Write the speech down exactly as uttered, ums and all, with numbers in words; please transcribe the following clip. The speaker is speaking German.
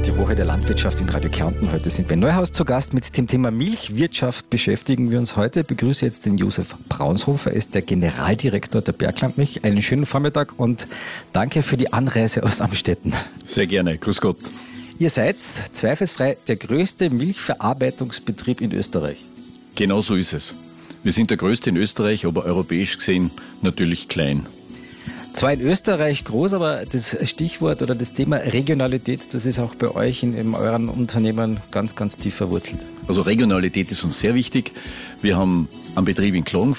Die Woche der Landwirtschaft in Radio Kärnten. Heute sind wir in Neuhaus zu Gast. Mit dem Thema Milchwirtschaft beschäftigen wir uns heute. Ich begrüße jetzt den Josef Braunshofer. Er ist der Generaldirektor der Berglandmilch. Einen schönen Vormittag und danke für die Anreise aus Amstetten. Sehr gerne. Grüß Gott. Ihr seid zweifelsfrei der größte Milchverarbeitungsbetrieb in Österreich. Genau so ist es. Wir sind der größte in Österreich, aber europäisch gesehen natürlich klein. Zwar in Österreich groß, aber das Stichwort oder das Thema Regionalität, das ist auch bei euch in, in euren Unternehmen ganz, ganz tief verwurzelt. Also Regionalität ist uns sehr wichtig. Wir haben einen Betrieb in Klagenfurt.